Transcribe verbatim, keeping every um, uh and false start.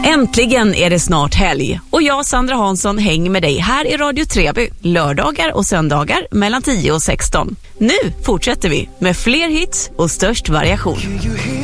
Äntligen är det snart helg och jag, Sandra Hansson, hänger med dig här i Radio Treby lördagar och söndagar mellan tio och sexton. Nu fortsätter vi med fler hits och störst variation.